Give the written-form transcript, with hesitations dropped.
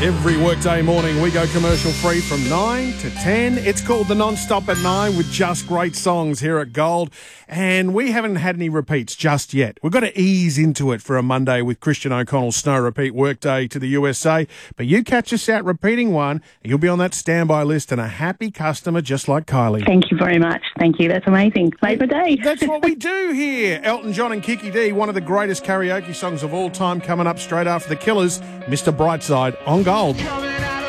Every workday morning we go commercial free from 9 to 10. It's called The Non-Stop at 9 with just great songs here at Gold. And we haven't had any repeats just yet. We've got to ease into it for a Monday with Christian O'Connell's Snow Repeat Workday to the USA. But you catch us out repeating one, and you'll be on that standby list and a happy customer just like Kylie. Thank you very much. Thank you. That's amazing. Made my day. That's what we do here. Elton John and Kiki D, one of the greatest karaoke songs of all time, coming up straight after the Killers, Mr. Brightside on Gold.